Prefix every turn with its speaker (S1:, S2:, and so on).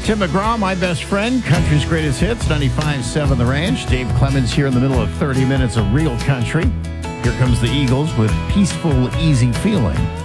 S1: Tim McGraw, my best friend, country's greatest hits, 95.7 The Ranch. Dave Clemens here in the middle of 30 minutes of real country. Here comes the Eagles with Peaceful, Easy Feeling.